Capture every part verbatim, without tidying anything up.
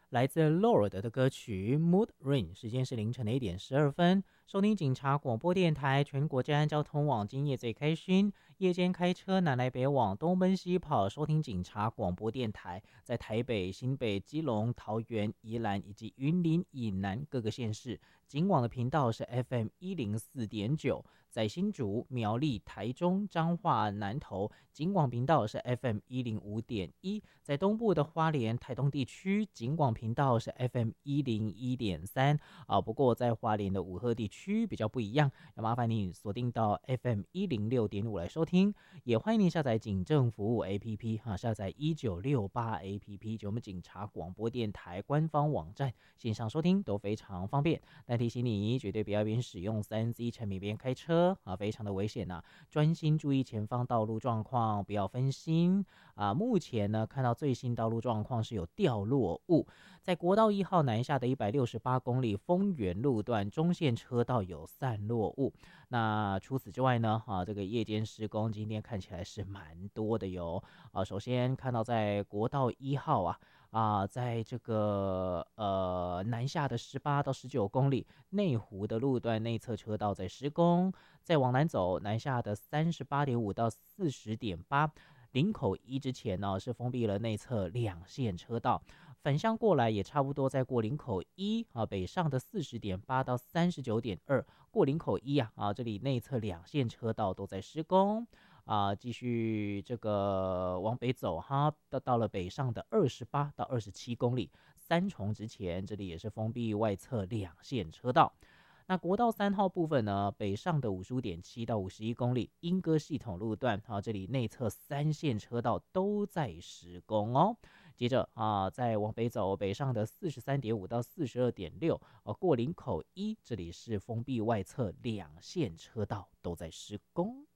来自 Lord 的歌曲 Mood Ring， 时间是凌晨的一点十二分。收听警察广播电台，全国治安交通网，今夜最开心。夜间开车南来北往，东奔西跑，收听警察广播电台，在台北、新北、基隆、桃园、宜兰以及云林以南各个县市。警广的频道是 F M 一零四点九，在新竹、苗栗、台中、彰化、南投，警广频道是 F M 一零五点一，在东部的花莲、台东地区，警广频道是 F M 一零一点三啊。不过在花莲的五鹤地区比较不一样，要麻烦你锁定到 F M 一零六点五来收听。也欢迎您下载警政服务 A P P 哈，下载一九六八 A P P， 就我们警察广播电台官方网站，线上收听都非常方便。但提醒你，绝对不要边使用三 C 产品边开车啊，非常的危险呐、啊！专心注意前方道路状况，不要分心啊。目前呢，看到最新道路状况是有掉落物，在国道一号南下的一百六十八公里丰原路段中线车道有散落物。那除此之外呢，啊，这个夜间施工今天看起来是蛮多的哟。啊，首先看到在国道一号啊。啊，在这个呃南下的十八到十九公里内湖的路段内侧车道在施工，再往南走南下的三十八点五到四十点八，林口一之前呢是封闭了内侧两线车道，反向过来也差不多在过林口一啊北上的四十点八到三十九点二，过林口一啊啊这里内侧两线车道都在施工。啊，继续这个往北走哈，到到了北上的二十八到二十七公里，三重之前这里也是封闭外侧两线车道。那国道三号部分呢，北上的五十五点七到五十一公里，莺歌系统路段啊，这里内侧三线车道都在施工哦。接着啊，再往北走，北上的四十三点五到四十二点六，呃，过林口一，这里是封闭外侧两线车道都在施工。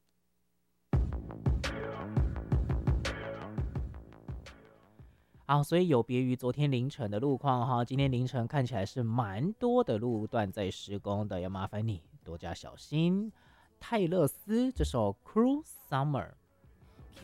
好，所以有别于昨天凌晨的路况哈，今天凌晨看起来是蛮多的路段在施工的，要麻烦你多加小心。泰勒斯这首《Cruel Summer》。